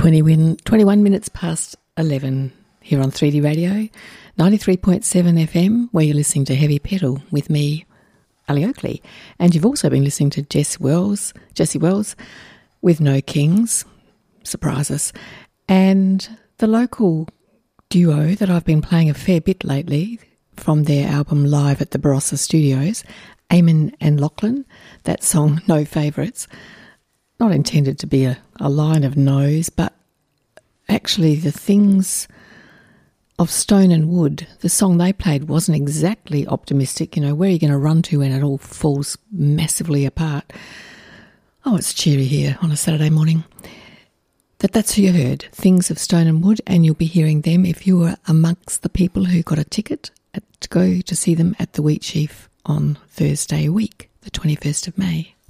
21 minutes past 11 here on 3D Radio, 93.7 FM, where you're listening to Heavy Pedal with me, Ali Oakley. And you've also been listening to Jessie Wells with No Kings, surprise us, and the local duo that I've been playing a fair bit lately from their album Live at the Barossa Studios, Eamon and Lachlan, that song No Favourites. Not intended to be a line of no's, but actually the things of Stone and Wood, the song they played wasn't exactly optimistic. You know, where are you going to run to when it all falls massively apart? Oh, it's cheery here on a Saturday morning. That's who you heard, Things of Stone and Wood, and you'll be hearing them if you were amongst the people who got a ticket to go to see them at the Wheat Sheaf on Thursday week, the 21st of May.